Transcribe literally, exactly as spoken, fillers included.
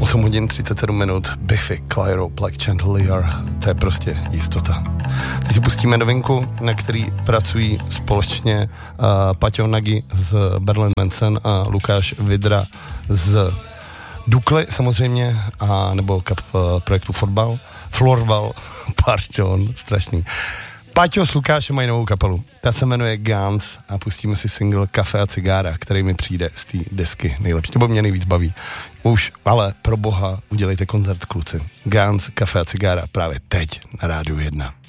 osm hodin třicet sedm minut, Biffy Clyro, Black Chandelier, to je prostě jistota. Teď si pustíme novinku, na který pracují společně uh, Paťo Nagy z Berlin Manson a Lukáš Vidra z Dukly samozřejmě, a nebo kap uh, projektu Fotbal, Florbal, pardon, strašný. Paťo s Lukášem mají novou kapelu. Ta se jmenuje Guns a pustíme si single Kafe a cigára, který mi přijde z té desky nejlepší. Nebo mě nejvíc baví. Už, ale pro boha, udělejte koncert, kluci. Guns, Kafe a cigára právě teď na Rádiu jedna.